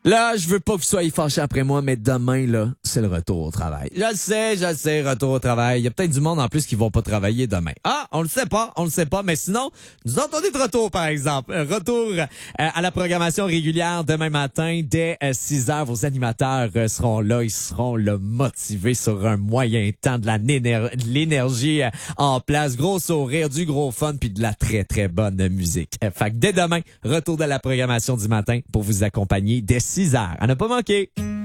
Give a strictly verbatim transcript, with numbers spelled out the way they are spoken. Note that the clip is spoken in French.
Là, je veux pas que vous soyez fâchés après moi, mais demain, là, c'est le retour au travail. Je le sais, je le sais, retour au travail. Il y a peut-être du monde en plus qui vont pas travailler demain. Ah, on le sait pas, on le sait pas, mais sinon, nous autres, on est de retour, par exemple. Retour euh, à la programmation régulière demain matin, dès euh, six heures. Vos animateurs euh, seront là, ils seront là, motivés sur un moyen temps, de la néner- de l'énergie euh, en place, gros sourire, du gros fun, puis de la très, très bonne musique. Euh, fait que dès demain, retour de la programmation du matin pour vous accompagner dès six heures. À ne pas manquer.